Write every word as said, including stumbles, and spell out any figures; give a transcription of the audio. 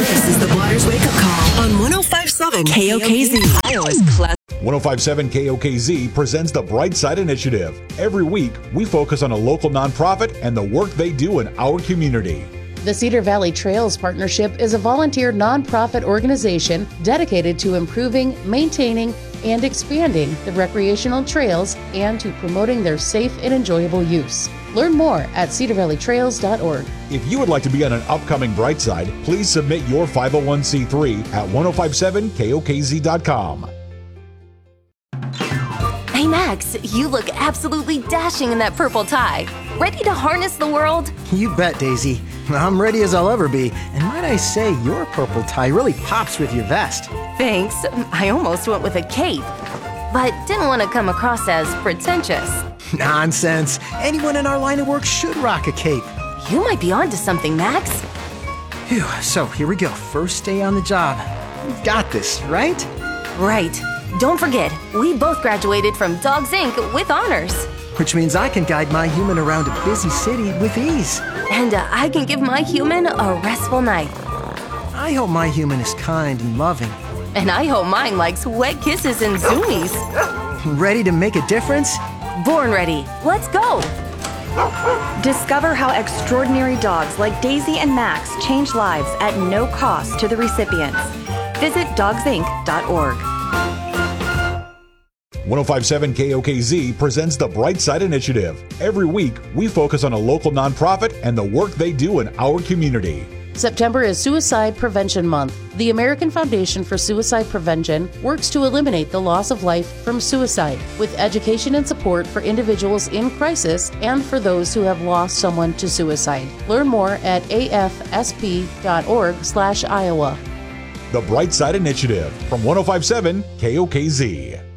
This is the Blotters Wake Up Call on one oh five point seven K O K Z. Iowa's class. one oh five point seven K O K Z presents the Brightside Initiative. Every week, we focus on a local nonprofit and the work they do in our community. The Cedar Valley Trails Partnership is a volunteer nonprofit organization dedicated to improving, maintaining, and expanding the recreational trails and to promoting their safe and enjoyable use. Learn more at cedar valley trails dot org. If you would like to be on an upcoming Brightside, please submit your five oh one c three at ten fifty-seven K O K Z dot com. Hey Max, you look absolutely dashing in that purple tie. Ready to harness the world? You bet, Daisy. I'm ready as I'll ever be. And might I say, your purple tie really pops with your vest. Thanks. I almost went with a cape, but didn't want to come across as pretentious. Nonsense. Anyone in our line of work should rock a cape. You might be onto something, Max. Phew, so here we go. First day on the job. We've got this, right? Right. Don't forget, we both graduated from Dogs Incorporated with honors. Which means I can guide my human around a busy city with ease. And uh, I can give my human a restful night. I hope my human is kind and loving. And I hope mine likes wet kisses and zoomies. Ready to make a difference? Born ready. Let's go. Discover how extraordinary dogs like Daisy and Max change lives at no cost to the recipients. Visit dogs inc dot org. ten fifty-seven K O K Z presents the Brightside Initiative. Every week, we focus on a local nonprofit and the work they do in our community. September is Suicide Prevention Month. The American Foundation for Suicide Prevention works to eliminate the loss of life from suicide with education and support for individuals in crisis and for those who have lost someone to suicide. Learn more at a f s p dot org slash Iowa. The Brightside Initiative from ten fifty-seven K O K Z.